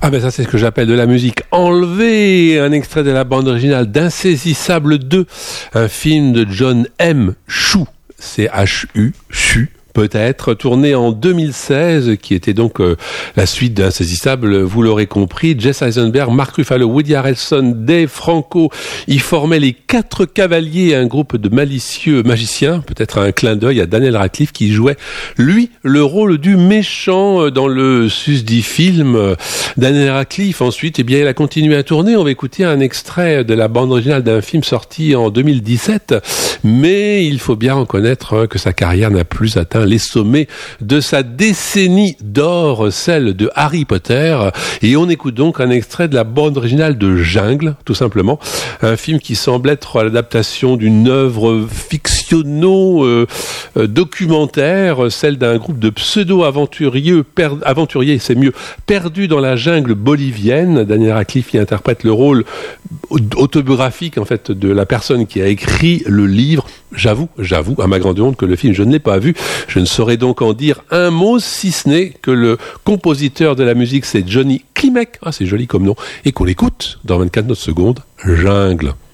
Ah ben ça c'est ce que j'appelle de la musique enlevée, un extrait de la bande originale d'Insaisissable 2, un film de John M. Chu, C-H-U, Chu, peut-être, tourné en 2016, qui était donc la suite d'Insaisissable, vous l'aurez compris. Jesse Eisenberg, Mark Ruffalo, Woody Harrelson, Dave Franco, ils formaient les 4 cavaliers, un groupe de malicieux magiciens, peut-être un clin d'œil à Daniel Radcliffe, qui jouait, lui, le rôle du méchant dans le susdit film. Daniel Radcliffe, ensuite, eh bien, il a continué à tourner. On va écouter un extrait de la bande originale d'un film sorti en 2017, mais il faut bien reconnaître que sa carrière n'a plus atteint les sommets de sa décennie d'or, celle de Harry Potter. Et on écoute donc un extrait de la bande originale de Jungle, tout simplement. Un film qui semble être l'adaptation d'une œuvre fictionno-documentaire, celle d'un groupe de pseudo-aventuriers, c'est mieux, perdus dans la jungle bolivienne. Daniel Radcliffe y interprète le rôle autobiographique, en fait, de la personne qui a écrit le livre. J'avoue, à ma grande honte, que le film, je ne l'ai pas vu. Je ne saurais donc en dire un mot, si ce n'est que le compositeur de la musique, c'est Johnny Klimek. Ah, c'est joli comme nom. Et qu'on l'écoute dans 24 secondes, Jungle.